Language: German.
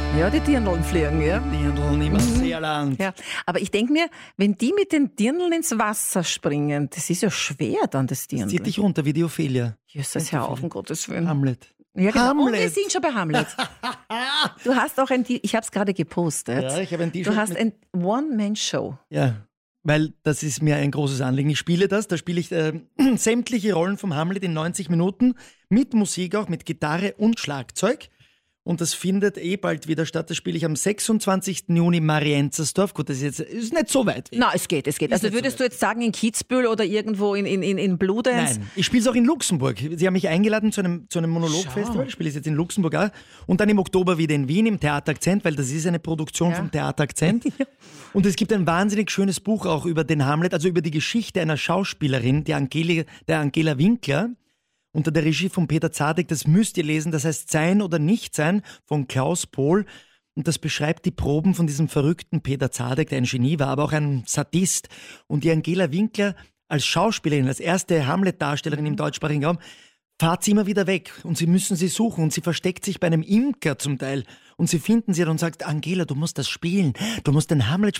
Ja, die Dirndln fliegen, ja. Dirndln im Seerland. Ja, aber ich denke mir, wenn die mit den Dirndln ins Wasser springen, das ist ja schwer dann, das Dirndl. Zieht dich runter wie die Ophelia. Jesus, hör auf, um Gottes Willen. Hamlet. Ja, genau. Und wir Hamlet. sind schon bei Hamlet. Du hast auch ich habe es gerade gepostet. Ja, ich habe ein T-Shirt Du hast mit- ein One-Man-Show. Ja, weil das ist mir ein großes Anliegen. Ich spiele das, da spiele ich sämtliche Rollen vom Hamlet in 90 Minuten, mit Musik auch, mit Gitarre und Schlagzeug. Und das findet bald wieder statt. Das spiele ich am 26. Juni in Marienzersdorf. Gut, das ist nicht so weit weg. Na, es geht. Also nicht würdest so du jetzt sagen, in Kitzbühel oder irgendwo in Bludenz? Nein, ich spiele es auch in Luxemburg. Sie haben mich eingeladen zu einem Monologfestival. Ich spiele es jetzt in Luxemburg auch. Und dann im Oktober wieder in Wien im Theater Akzent, weil das ist eine Produktion vom Theater Akzent. Und es gibt ein wahnsinnig schönes Buch auch über den Hamlet, also über die Geschichte einer Schauspielerin, der Angela Winkler, unter der Regie von Peter Zadek. Das müsst ihr lesen. Das heißt Sein oder Nicht-Sein von Klaus Pohl. Und das beschreibt die Proben von diesem verrückten Peter Zadek, der ein Genie war, aber auch ein Sadist. Und die Angela Winkler als Schauspielerin, als erste Hamlet-Darstellerin im deutschsprachigen Raum, fahrt sie immer wieder weg und sie müssen sie suchen und sie versteckt sich bei einem Imker zum Teil und sie finden sie und sagt, Angela, du musst das spielen, du musst den Hamlet spielen.